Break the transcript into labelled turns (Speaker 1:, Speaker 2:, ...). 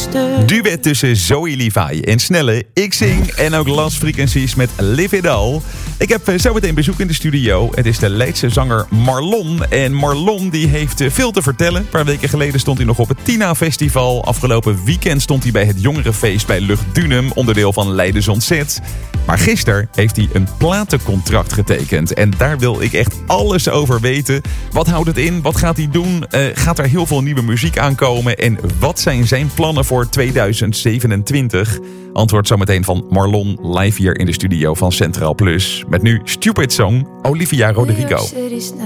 Speaker 1: Duet tussen Zoe Levi en Snelle. Ik zing en ook Last Frequencies met Live It All. Ik heb zo meteen bezoek in de studio. Het is de Leidse zanger Marlon. En Marlon die heeft veel te vertellen. Een paar weken geleden stond hij nog op het Tina Festival. Afgelopen weekend stond hij bij het jongerenfeest bij Lucht Dunum, onderdeel van Leiden Zonzet. Maar gisteren heeft hij een platencontract getekend. En daar wil ik echt alles over weten. Wat houdt het in? Wat gaat hij doen? Gaat er heel veel nieuwe muziek aankomen? En wat zijn zijn plannen voor 2027? Antwoord zometeen van Marlon live hier in de studio van Centraal Plus. Met nu Stupid Song, Olivia Rodrigo.